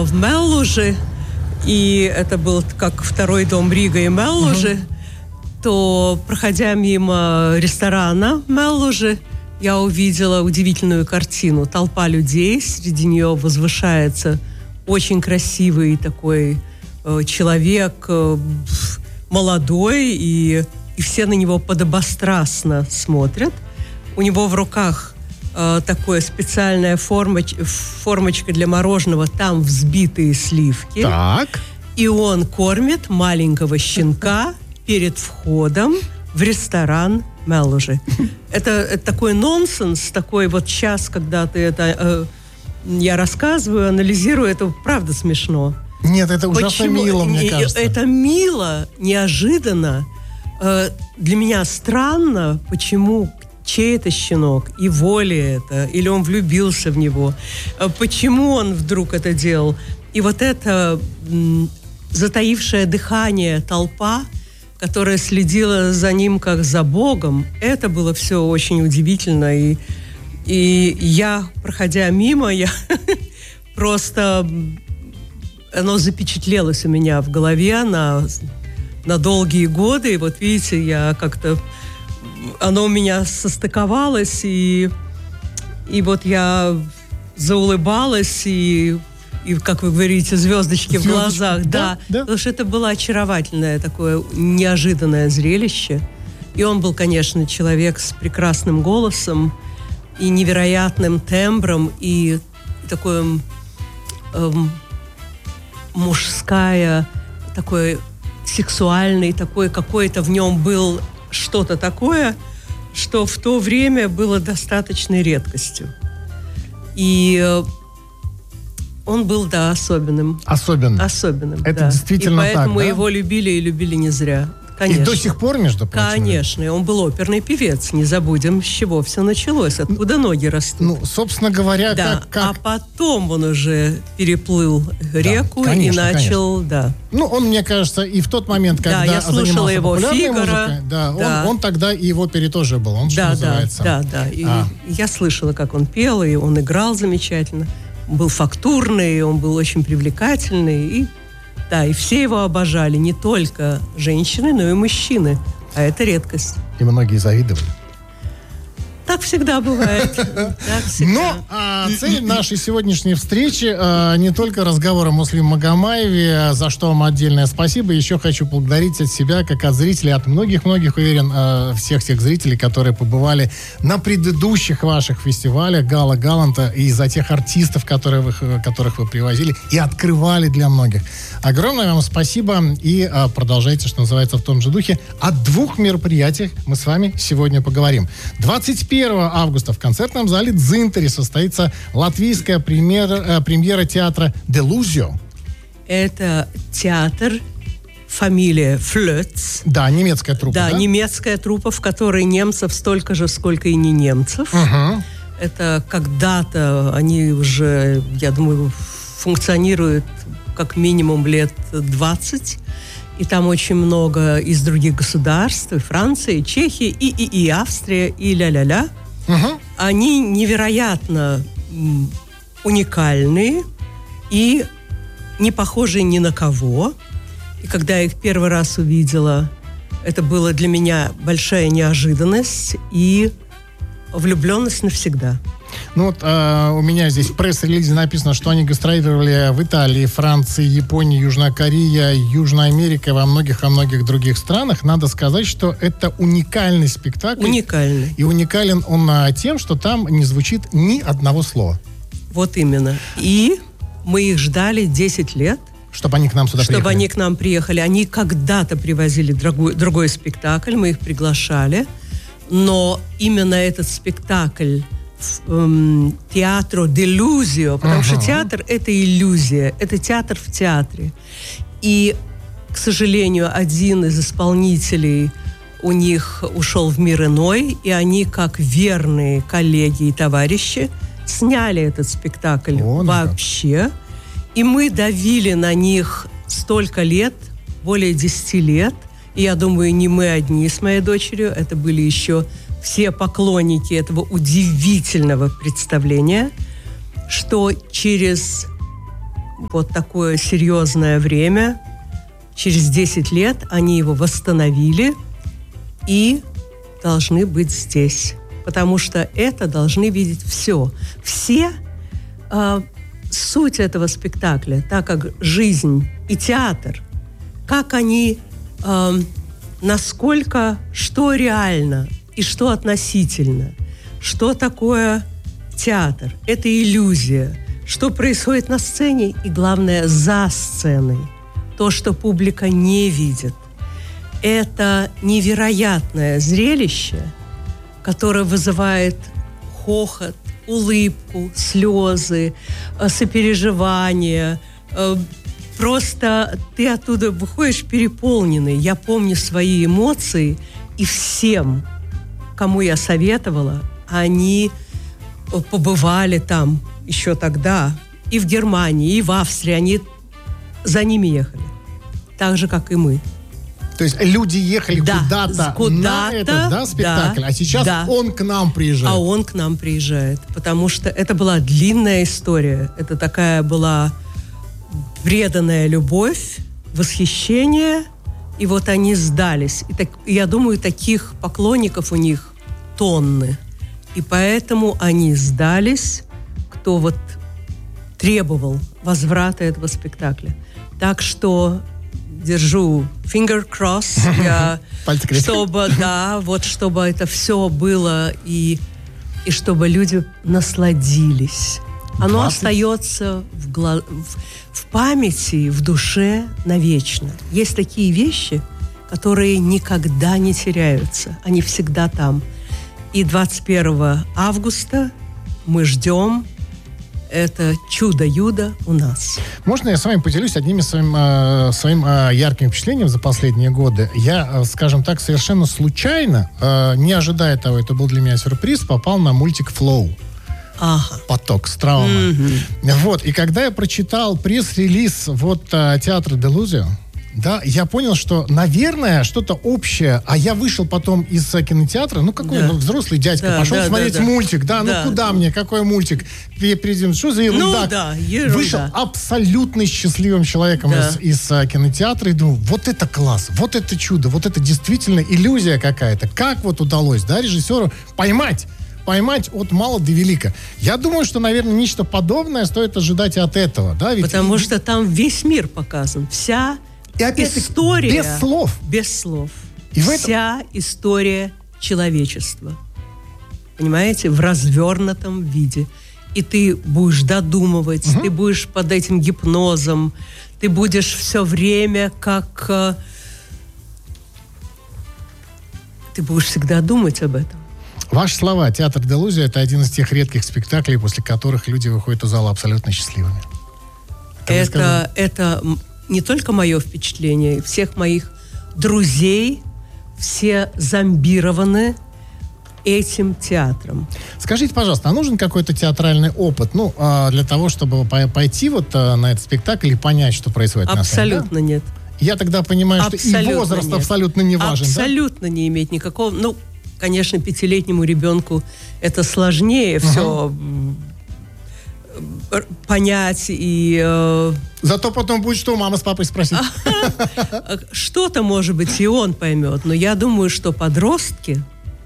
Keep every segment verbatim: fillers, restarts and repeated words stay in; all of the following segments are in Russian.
была в Меллуже, и это был как второй дом Рига и Меллуже, mm-hmm. то, проходя мимо ресторана Меллуже, я увидела удивительную картину. Толпа людей, среди нее возвышается очень красивый такой э, человек, э, молодой, и, и все на него подобострастно смотрят. У него в руках э, такое специальная формоч, формочка для мороженого, там взбитые сливки. Так. И он кормит маленького щенка перед входом в ресторан Меллуже. Это, это такой нонсенс, такой вот час, когда ты это... Э, я рассказываю, анализирую, это правда смешно. Нет, это ужасно Почему? мило, мне кажется. Это мило, неожиданно. Э, для меня странно, почему чей это щенок, и воли это, или он влюбился в него. Э, почему он вдруг это делал? И вот это м, затаившее дыхание толпа, которая следила за ним как за Богом, это было все очень удивительно. И, и я, проходя мимо, я просто... Оно запечатлелось у меня в голове на, на долгие годы. И вот видите, я как-то... Оно у меня состыковалось, и, и вот я заулыбалась, и... И, как вы говорите, звездочки, звездочки в глазах. Да, да, да. Потому что это было очаровательное такое неожиданное зрелище. И он был, конечно, человек с прекрасным голосом и невероятным тембром, и такое эм, мужское, такой сексуальный, такой какой-то в нем был что-то такое, что в то время было достаточной редкостью. И он был, да, особенным. Особенным. Особенным, Это да. действительно так, И поэтому да? его любили и любили не зря. Конечно. И до сих пор, между прочим. Конечно. И он был оперный певец. Не забудем, с чего все началось, откуда ноги растут. Ну, собственно говоря, да. как, как... А потом он уже переплыл реку, да, конечно, и начал, конечно. да. Ну, он, мне кажется, и в тот момент, когда да, я слушала его «Фигаро», музыкой, да, да. Он, он тогда и в опере тоже был. Он, да, что да, называется. Да, да, и а. я слышала, как он пел, и он играл замечательно. Он был фактурный, он был очень привлекательный. И, да, и все его обожали. Не только женщины, но и мужчины. А это редкость. И многие завидовали. Так всегда бывает. Так всегда. Но а, цель нашей сегодняшней встречи а, не только разговор о Муслим Магомаеве, за что вам отдельное спасибо. Еще хочу поблагодарить от себя, как от зрителей, от многих-многих, уверен, а, всех тех зрителей, которые побывали на предыдущих ваших фестивалях Гала Галанта, и за тех артистов, которые вы, которых вы привозили и открывали для многих. Огромное вам спасибо, и а, продолжайте, что называется, в том же духе. О двух мероприятиях мы с вами сегодня поговорим. двадцать первого августа в концертном зале «Дзинтари» состоится латвийская премьера, премьера театра «Делузио». Это театр, фамилия Флёц. Да, немецкая труппа, да? Да, немецкая труппа, в которой немцев столько же, сколько и не немцев. Угу. Это когда-то они уже, я думаю, функционируют как минимум лет двадцать. И там очень много из других государств, и Франция, и Чехия, и, и, и Австрия, и ля-ля-ля. Угу. Они невероятно уникальные и не похожие ни на кого. И когда я их первый раз увидела, это было для меня большая неожиданность и влюбленность навсегда. Ну вот э, у меня здесь в пресс-релизе написано, что они гастролировали в Италии, Франции, Японии, Южная Корея, Южная Америка, во многих, во многих других странах. Надо сказать, что это уникальный спектакль. Уникальный. И уникален он а, тем, что там не звучит ни одного слова. Вот именно. И мы их ждали десять лет. Чтобы они к нам сюда чтобы приехали. Чтобы они к нам приехали. Они когда-то привозили другой, другой спектакль, мы их приглашали. Но именно этот спектакль театру «Делузио», потому uh-huh. что театр — это иллюзия, это театр в театре. И, к сожалению, один из исполнителей у них ушел в мир иной, и они, как верные коллеги и товарищи, сняли этот спектакль О, вообще. И мы давили на них столько лет, более десяти лет. И я думаю, не мы одни с моей дочерью, это были еще все поклонники этого удивительного представления, что через вот такое серьезное время. Через десять лет они его восстановили и должны быть здесь. Потому что это должны видеть все. Все э, суть этого спектакля, так как жизнь и театр, как они, э, насколько, что реально и что относительно, что такое театр, это иллюзия, что происходит на сцене и, главное, за сценой, то, что публика не видит. Это невероятное зрелище, которое вызывает хохот, улыбку, слезы, сопереживание. Просто ты оттуда выходишь переполненный. Я помню свои эмоции, и всем, кому я советовала, они побывали там еще тогда, и в Германии, и в Австрии. Они за ними ехали, так же, как и мы. То есть люди ехали да, куда-то, куда-то на этот да, спектакль, да, а сейчас да. он к нам приезжает. А он к нам приезжает, потому что это была длинная история. Это такая была преданная любовь, восхищение, и вот они сдались. И так, я думаю, таких поклонников у них тонны. И поэтому они сдались, кто вот требовал возврата этого спектакля. Так что держу finger cross, я, чтобы, да, вот чтобы это все было и, и чтобы люди насладились. Оно двадцать остается в, гла- в, в памяти, в душе навечно. Есть такие вещи, которые никогда не теряются. Они всегда там. И двадцать первого августа мы ждем это чудо-юдо у нас. Можно я с вами поделюсь одним своим, э, своим э, ярким впечатлением за последние годы? Я, э, скажем так, совершенно случайно, э, не ожидая того, это был для меня сюрприз, попал на мультик «Флоу». Ага. Поток с травмой. Mm-hmm. Вот, и когда я прочитал пресс-релиз вот э, театра «Делузио», да, я понял, что, наверное, что-то общее. А я вышел потом из кинотеатра, ну, какой да. ну, взрослый дядька, да, пошел да, смотреть да, да. мультик, да, да, ну, куда да. мне, какой мультик? Президент, что за ерунда? Ну, да, ерунда. Вышел абсолютно счастливым человеком да. из, из а, кинотеатра и думаю, вот это класс, вот это чудо, вот это действительно иллюзия какая-то. Как вот удалось, да, режиссеру поймать поймать от мала до велика. Я думаю, что, наверное, нечто подобное стоит ожидать и от этого, да? Ведь Потому и... что там весь мир показан, вся И опять история без слов. Без слов. И Вся этом... история человечества. Понимаете? В развернутом виде. И ты будешь додумывать, угу. ты будешь под этим гипнозом, ты будешь все время как... Э, ты будешь всегда думать об этом. Ваши слова. Театр «Делузио» — это один из тех редких спектаклей, после которых люди выходят из зала абсолютно счастливыми. Это, это не только мое впечатление, всех моих друзей, все зомбированы этим театром. Скажите, пожалуйста, а нужен какой-то театральный опыт, ну, для того, чтобы пойти вот на этот спектакль и понять, что происходит на сцене? Абсолютно да? нет. Я тогда понимаю, абсолютно что и возраст нет. абсолютно не важен, Абсолютно да? не имеет никакого... Ну, конечно, пятилетнему ребенку это сложнее uh-huh. все понять и... Э... Зато потом будет что у мамы с папой спросить. Что-то, может быть, и он поймет. Но я думаю, что подростки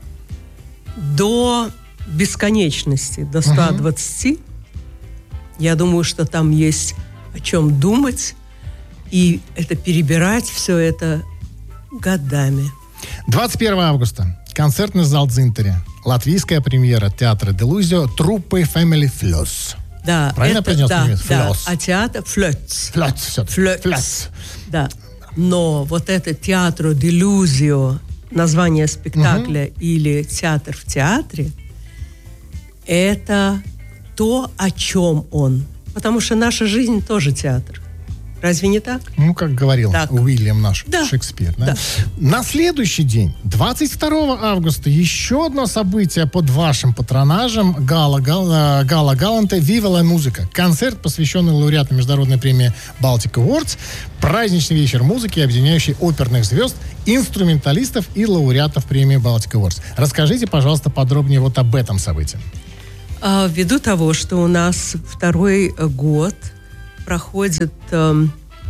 до бесконечности, до ста двадцати, я думаю, что там есть о чем думать. И это перебирать все это годами. двадцать первого августа. Концертный зал Дзинтери. Латвийская премьера театра «Делузио» труппы Family Floss. Да, правильно это, произнес? Да, да. А театр Флёц. Флёц, все. Флёц. Да. Но вот это театр «Делузио», название спектакля угу. или театр в театре, это то, о чем он. Потому что наша жизнь тоже театр. Разве не так? Ну, как говорил так. Уильям наш да. Шекспир. Да? Да. На следующий день, двадцать второго августа, еще одно событие под вашим патронажем. Гала, гала, гала Галанте «Viva la Musica». Концерт, посвященный лауреату международной премии Baltic Awards. Праздничный вечер музыки, объединяющий оперных звезд, инструменталистов и лауреатов премии Baltic Awards. Расскажите, пожалуйста, подробнее вот об этом событии. А, ввиду того, что у нас второй год проходит э,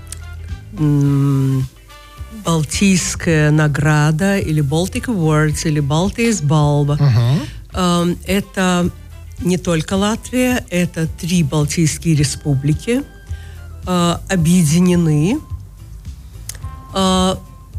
э, Балтийская награда, или Baltic Awards, или Baltijs Balva. Uh-huh. Э, это не только Латвия, это три Балтийские республики э, объединены э,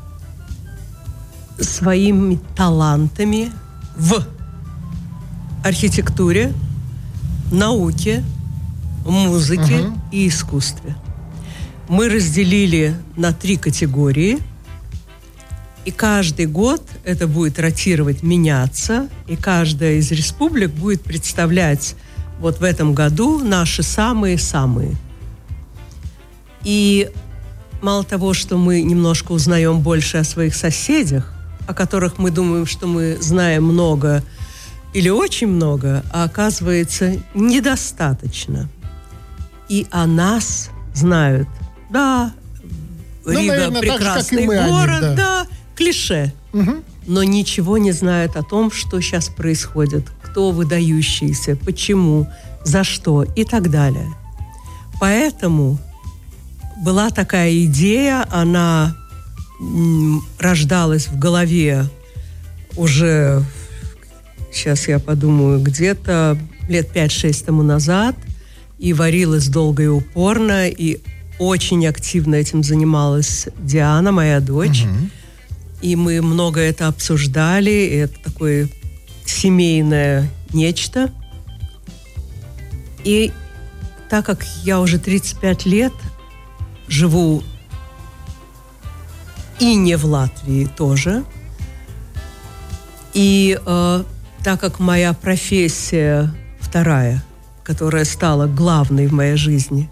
своими талантами в архитектуре, науке, музыке uh-huh. и искусстве. Мы разделили на три категории, и каждый год это будет ротировать, меняться, и каждая из республик будет представлять вот в этом году наши самые-самые. И мало того, что мы немножко узнаем больше о своих соседях, о которых мы думаем, что мы знаем много или очень много, а оказывается недостаточно. И о нас знают. Да, ну, Рига наверное, прекрасный так же, город, них, да. да, клише. Угу. Но ничего не знают о том, что сейчас происходит, кто выдающийся, почему, за что и так далее. Поэтому была такая идея, она м, рождалась в голове уже, сейчас я подумаю, где-то лет пять-шесть тому назад, и варилась долго и упорно, и очень активно этим занималась Диана, моя дочь. Угу. И мы много это обсуждали, и это такое семейное нечто. И так как я уже тридцать пять лет живу и не в Латвии тоже, и э, так как моя профессия вторая, которая стала главной в моей жизни,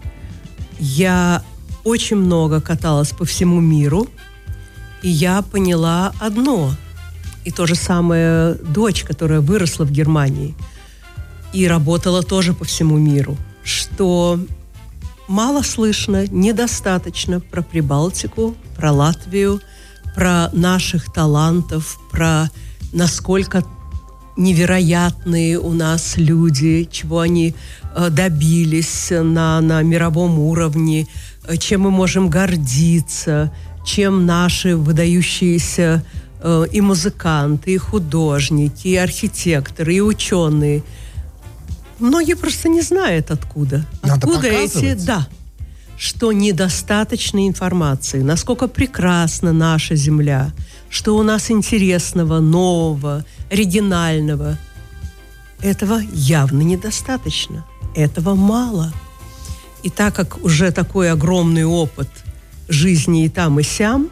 я очень много каталась по всему миру, и я поняла одно. И то же самое дочь, которая выросла в Германии и работала тоже по всему миру, что мало слышно, недостаточно про Прибалтику, про Латвию, про наших талантов, про насколько невероятные у нас люди, чего они э, добились на, на мировом уровне, э, чем мы можем гордиться, чем наши выдающиеся э, и музыканты, и художники, и архитекторы, и ученые. Многие просто не знают, откуда. Надо откуда показывать. эти, да, что недостаточно информации, насколько прекрасна наша земля, что у нас интересного, нового, оригинального. Этого явно недостаточно. Этого мало. И так как уже такой огромный опыт жизни и там, и сям,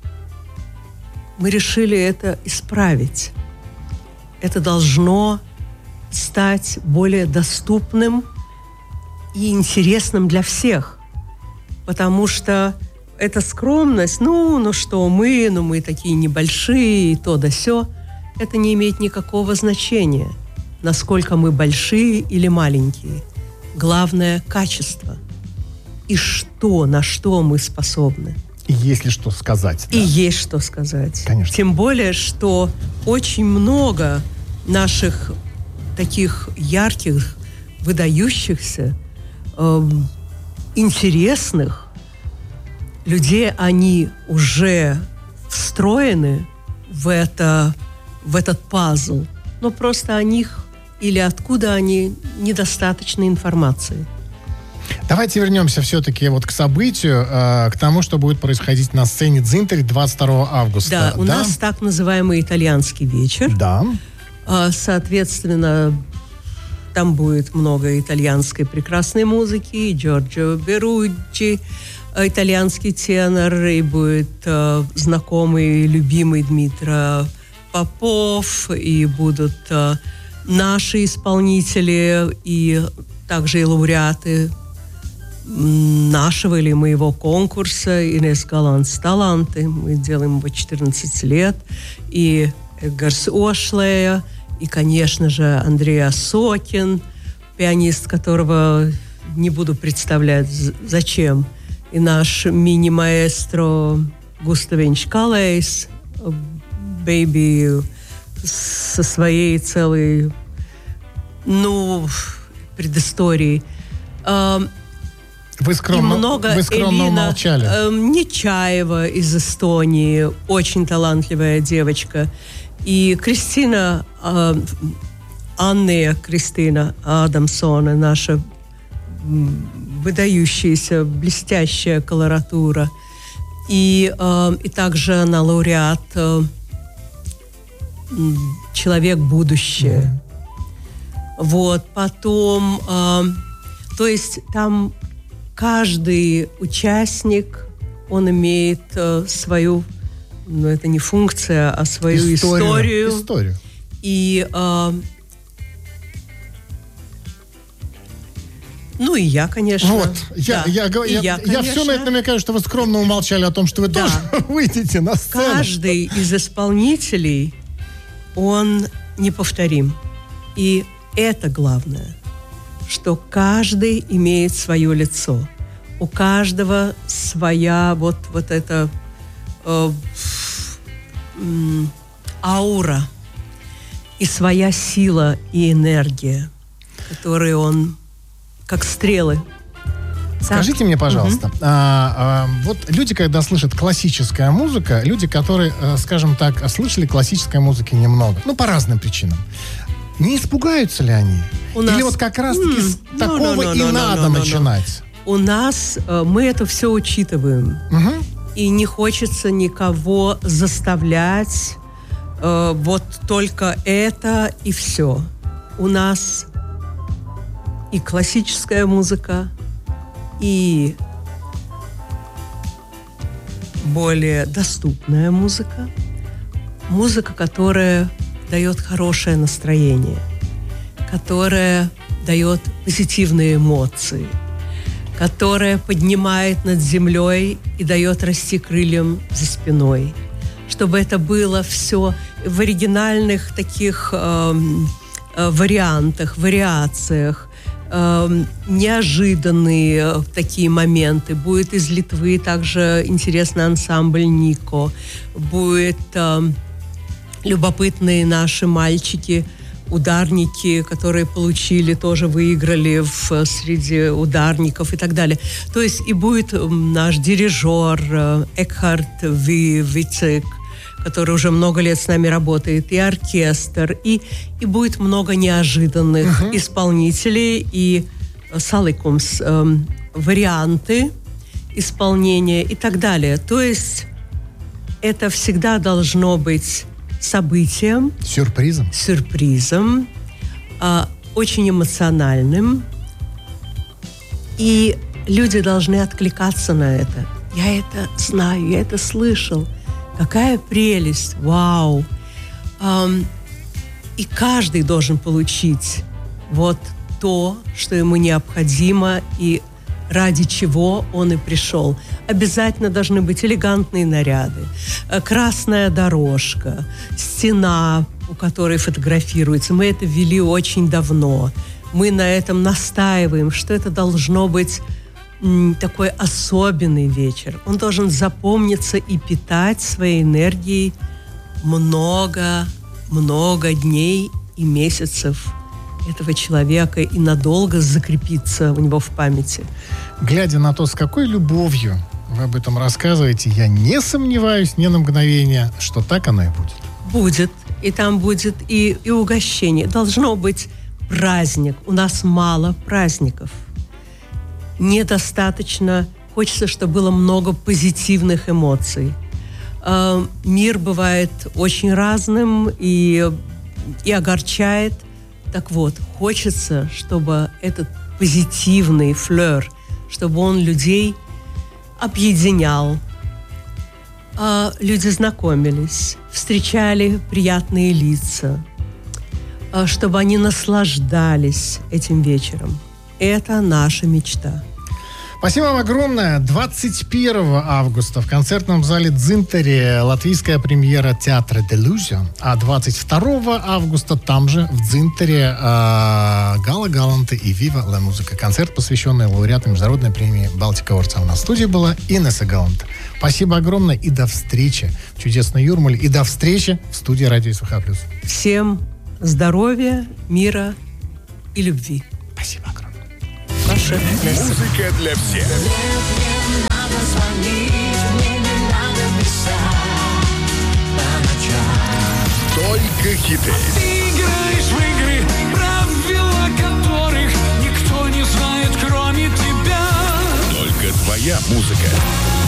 мы решили это исправить. Это должно стать более доступным и интересным для всех. Потому что эта скромность, ну, ну что мы, ну мы такие небольшие, и то да сё, это не имеет никакого значения, насколько мы большие или маленькие. Главное – качество. И что, на что мы способны. И есть ли что сказать. И да. есть что сказать. Конечно. Тем более, что очень много наших таких ярких, выдающихся, э, интересных людей, они уже встроены в, это, в этот пазл, но просто о них или откуда они недостаточно информации. Давайте вернемся все-таки вот к событию, э, к тому, что будет происходить на сцене Дзинтарь двадцать второго августа. Да, у да? нас так называемый итальянский вечер. Да. Э, соответственно, там будет много итальянской прекрасной музыки, Джорджо Беруджи, итальянский тенор, и будет э, знакомый, любимый Дмитро Попов, и будут э, наши исполнители, и также и лауреаты нашего или моего конкурса «Инес Галанс Таланты». Мы делаем его четырнадцать лет. И Эдгарс Ошлея, и, конечно же, Андрей Осокин, пианист, которого не буду представлять зачем, и наш мини-маэстро Густавинч Калейс, бэйби со своей целой, ну, предысторией. Вы скромно, и много вы скромно Элина умолчали. Э, Нечаева из Эстонии, очень талантливая девочка. И Кристина, э, Анна Кристина Адамсон, наша выдающаяся, блестящая колоратура. И, э, и также она лауреат э, «Человек будущее». Mm-hmm. Вот, потом... Э, то есть там каждый участник, он имеет э, свою, ну это не функция, а свою историю. Историю. историю. И... Э, Ну и я, конечно. Вот, я, да. я, я, я, я все на это намекаю, что вы скромно умолчали о том, что вы да. тоже выйдете на сцену. Каждый из исполнителей, он неповторим. И это главное, что каждый имеет свое лицо. У каждого своя вот, вот эта э, э, аура и своя сила и энергия, которые он... как стрелы. Скажите так. мне, пожалуйста, угу. а, а, вот люди, когда слышат классическая музыка, люди, которые, скажем так, слышали классической музыки немного, ну, по разным причинам, не испугаются ли они? У Или нас... вот как раз-таки mm. с такого no, no, no, и no, надо no, no, no, начинать? У нас, мы это все учитываем. Угу. И не хочется никого заставлять э, вот только это и все. У нас и классическая музыка, и более доступная музыка. Музыка, которая дает хорошее настроение, которая дает позитивные эмоции, которая поднимает над землей и дает расти крыльям за спиной. Чтобы это было все в оригинальных таких э, э, вариантах, вариациях, Э, неожиданные такие моменты. Будет из Литвы также интересный ансамбль «Нико». Будет э, любопытные наши мальчики, ударники, которые получили, тоже выиграли в, среди ударников и так далее. То есть и будет наш дирижер э, Экхард Вицек, который уже много лет с нами работает, и оркестр, и, и будет много неожиданных uh-huh. исполнителей, и саликумс, э, варианты исполнения и так далее. То есть это всегда должно быть событием. Сюрпризом. Сюрпризом, э, очень эмоциональным. И люди должны откликаться на это. Я это знаю, я это слышал. Какая прелесть, вау. Эм, и каждый должен получить вот то, что ему необходимо и ради чего он и пришел. Обязательно должны быть элегантные наряды, красная дорожка, стена, у которой фотографируется. Мы это ввели очень давно. Мы на этом настаиваем, что это должно быть такой особенный вечер. Он должен запомниться и питать своей энергией много-много дней и месяцев этого человека и надолго закрепиться у него в памяти. Глядя на то, с какой любовью вы об этом рассказываете, я не сомневаюсь ни на мгновение, что так оно и будет. Будет. И там будет и, и угощение. Должно быть праздник. У нас мало праздников. Недостаточно. Хочется, чтобы было много позитивных эмоций. Э, мир бывает очень разным и, и огорчает. Так вот, хочется, чтобы этот позитивный флёр, чтобы он людей объединял. Э, люди знакомились, встречали приятные лица, э, чтобы они наслаждались этим вечером. Это наша мечта. Спасибо вам огромное. двадцать первого августа в концертном зале Дзинтари латвийская премьера театра «Делюзион», а двадцать второго августа там же в Дзинтаре э, Гала Галанте и «Вива ла музыка». Концерт, посвященный лауреату международной премии «Балтика Орца». У нас в студии была Инесса Галанте. Спасибо огромное и до встречи в чудесной Юрмале, и до встречи в студии радио СВХ+. Всем здоровья, мира и любви. Спасибо огромное. Ваш Маша. Музыка для всех. Не надо звонить, мне не надо писать по ночам. Только хиты. Ты играешь в игры, правила которых никто не знает, кроме тебя. Только твоя музыка.